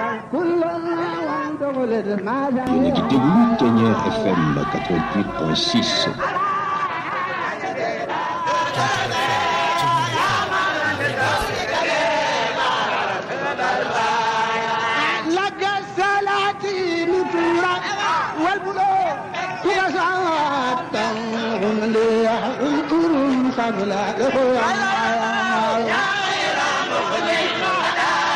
yéen a ngi déglu Thiéniere FM 88.6. والبلاد تنغم لي القرون قبل